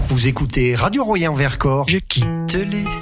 Vous écoutez Radio Royan Vercors. Je quitte les